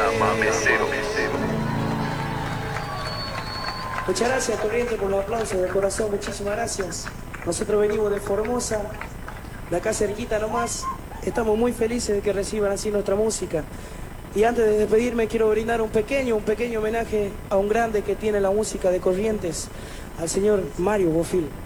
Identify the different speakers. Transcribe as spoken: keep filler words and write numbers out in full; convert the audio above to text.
Speaker 1: Muchas gracias, Corriente, por los aplausos de corazón. Muchísimas gracias. Nosotros venimos de Formosa, de acá cerquita nomás. Estamos muy felices de que reciban así nuestra música. Y antes de despedirme, quiero brindar un pequeño, un pequeño homenaje a un grande que tiene la música de Corrientes, al señor Mario Bofill.